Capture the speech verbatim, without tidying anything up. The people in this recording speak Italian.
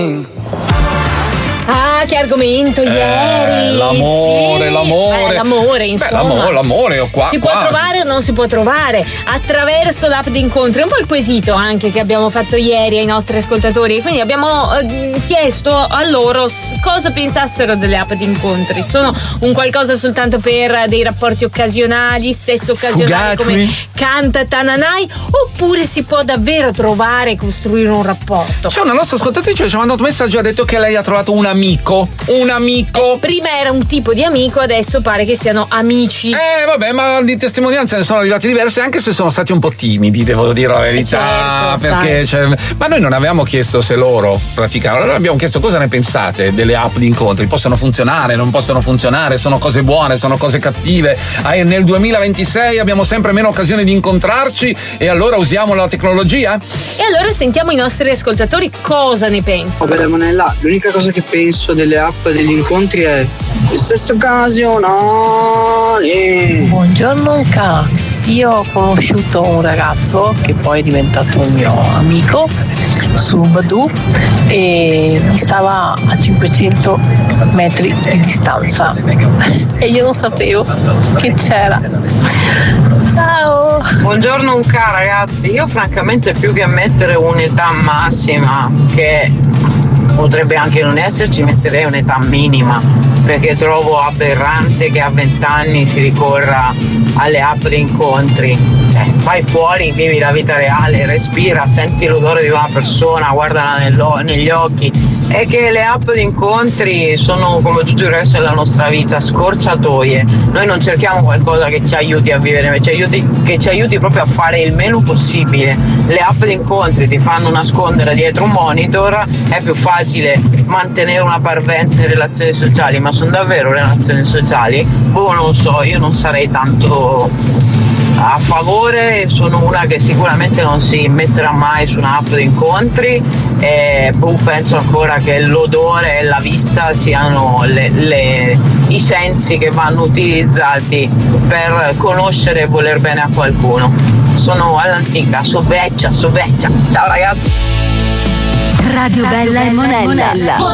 Ah, che argomento ieri! Eh, l'amore, sì. l'amore. Beh, l'amore, insomma. Beh, l'amore, l'amore, ho qua. Si può quasi. trovare o non si può trovare attraverso l'app di incontri? È un po' il quesito anche che abbiamo fatto ieri ai nostri ascoltatori. Quindi abbiamo eh, chiesto a loro s- cosa pensassero delle app di incontri. Sono un qualcosa soltanto per dei rapporti occasionali, sesso occasionale, Fugaci. come canta Tananai, oppure si può davvero trovare e costruire un rapporto? C'è una nostra ascoltatrice che ci ha mandato un messaggio e ha detto che lei ha trovato un amico. Un amico. Prima era un tipo di amico, adesso pare che siano amici. Eh vabbè, ma di testimonianze ne sono arrivati diverse, anche se sono stati un po' timidi, devo dire la verità. Certo, perché cioè, ma noi non avevamo chiesto se loro praticavano, noi abbiamo chiesto cosa ne pensate delle app di incontri. Possono funzionare, non possono funzionare, sono cose buone, sono cose cattive. Eh, nel duemilaventisei abbiamo sempre meno occasioni di incontrarci e allora usiamo la tecnologia? E allora sentiamo i nostri ascoltatori cosa ne pensano. Vabbè, Manella, l'unica cosa che penso delle app degli incontri è il sesso occasionale. Buongiorno Ca, io ho conosciuto un ragazzo che poi è diventato un mio amico su Badoo e mi stava a cinquecento metri di distanza e io non sapevo che c'era. Ciao! Buongiorno un ca ragazzi, io francamente più che mettere un'età massima, che potrebbe anche non esserci, metterei un'età minima, perché trovo aberrante che a venti anni si ricorra alle app di incontri. Cioè, vai fuori, vivi la vita reale, respira, senti l'odore di una persona, guardala negli occhi. E che le app di incontri sono, come tutto il resto della nostra vita, scorciatoie. Noi non cerchiamo qualcosa che ci aiuti a vivere, ma ci aiuti, che ci aiuti proprio a fare il meno possibile. Le app di incontri ti fanno nascondere dietro un monitor, è più facile mantenere una parvenza in relazioni sociali, ma sono davvero relazioni sociali? Boh, non so, io non sarei tanto a favore, sono una che sicuramente non si metterà mai su un'app di incontri e boh, penso ancora che l'odore e la vista siano le, le, i sensi che vanno utilizzati per conoscere e voler bene a qualcuno. Sono all'antica, so vecchia, so vecchia. Ciao ragazzi. Radio Bella e Monella.